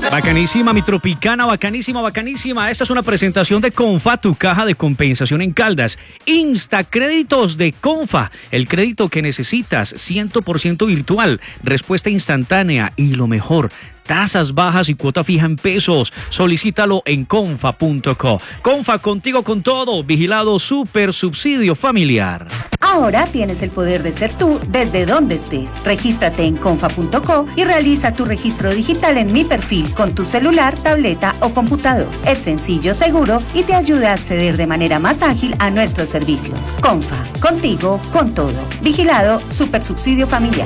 Bacanísima, mi Tropicana, bacanísima, bacanísima. Esta es una presentación de Confa, tu caja de compensación en Caldas. Instacréditos de Confa, el crédito que necesitas, 100% virtual, respuesta instantánea y lo mejor, tasas bajas y cuota fija en pesos. Solicítalo en confa.co. Confa, contigo con todo. Vigilado Super Subsidio Familiar. Ahora tienes el poder de ser tú desde donde estés. Regístrate en confa.co y realiza tu registro digital en Mi Perfil con tu celular, tableta o computador. Es sencillo, seguro y te ayuda a acceder de manera más ágil a nuestros servicios. Confa, contigo, con todo. Vigilado Super Subsidio Familiar.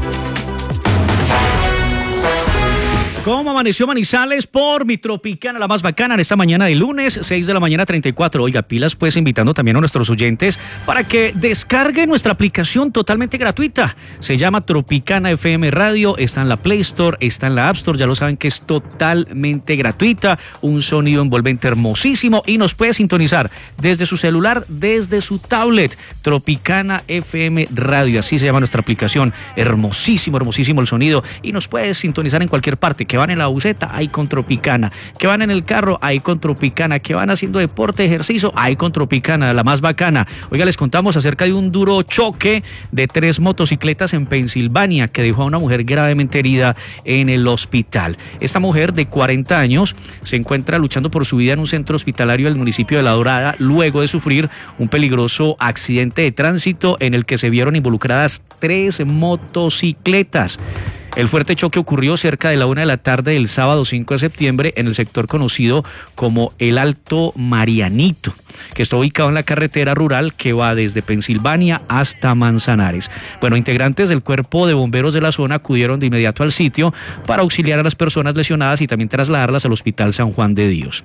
¿Cómo amaneció Manizales? Por mi Tropicana, la más bacana, en esta mañana de lunes, 6 de la mañana 34. Oiga, pilas pues, invitando también a nuestros oyentes para que descarguen nuestra aplicación totalmente gratuita. Se llama Tropicana FM Radio, está en la Play Store, está en la App Store, ya lo saben que es totalmente gratuita, un sonido envolvente hermosísimo y nos puede sintonizar desde su celular, desde su tablet. Tropicana FM Radio, así se llama nuestra aplicación. Hermosísimo, hermosísimo el sonido y nos puede sintonizar en cualquier parte. Que van en la buseta, ahí con Tropicana. Que van en el carro, ahí con Tropicana. Que van haciendo deporte, ejercicio, ahí con Tropicana, la más bacana. Oiga, les contamos acerca de un duro choque de 3 motocicletas en Pensilvania que dejó a una mujer gravemente herida en el hospital. Esta mujer de 40 años se encuentra luchando por su vida en un centro hospitalario del municipio de La Dorada luego de sufrir un peligroso accidente de tránsito en el que se vieron involucradas 3 motocicletas. El fuerte choque ocurrió cerca de la 1 de la tarde del sábado 5 de septiembre en el sector conocido como el Alto Marianito, que está ubicado en la carretera rural que va desde Pensilvania hasta Manzanares. Bueno, integrantes del cuerpo de bomberos de la zona acudieron de inmediato al sitio para auxiliar a las personas lesionadas y también trasladarlas al Hospital San Juan de Dios.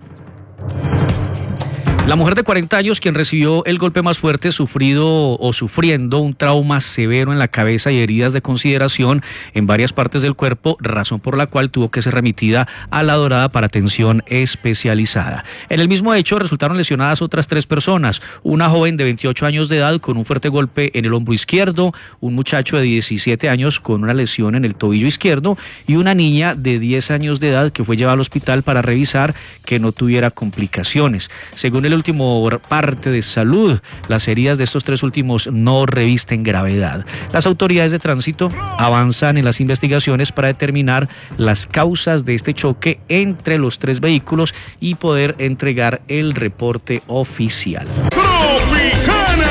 La mujer de 40 años, quien recibió el golpe más fuerte, sufriendo un trauma severo en la cabeza y heridas de consideración en varias partes del cuerpo, razón por la cual tuvo que ser remitida a La Dorada para atención especializada. En el mismo hecho resultaron lesionadas otras 3 personas, una joven de 28 años de edad con un fuerte golpe en el hombro izquierdo, un muchacho de 17 años con una lesión en el tobillo izquierdo y una niña de 10 años de edad que fue llevada al hospital para revisar que no tuviera complicaciones. Según el último parte de salud, las heridas de estos 3 últimos no revisten gravedad. Las autoridades de tránsito avanzan en las investigaciones para determinar las causas de este choque entre los 3 vehículos y poder entregar el reporte oficial. ¡Tropicana!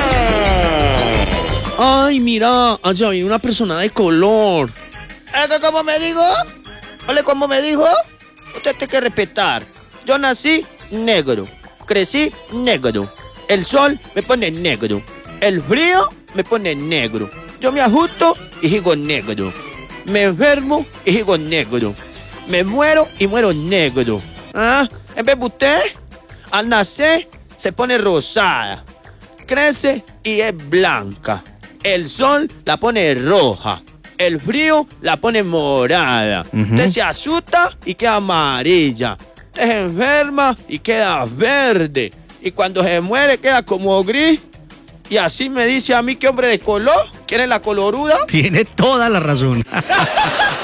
Ay, mira, allá viene una persona de color. ¿Cómo me dijo? ¿Ole cómo me dijo? Usted tiene que respetar. Yo nací negro. Crecí negro. El sol me pone negro. El frío me pone negro. Yo me ajusto y sigo negro. Me enfermo y sigo negro. Me muero y muero negro. ¿Ah? En vez de usted, al nacer se pone rosada. Crece y es blanca. El sol la pone roja. El frío la pone morada. Usted se asusta y queda amarilla. Se enferma y queda verde. Y cuando se muere queda como gris. Y así me dice a mí que hombre de color. ¿Quiere la coloruda? Tiene toda la razón.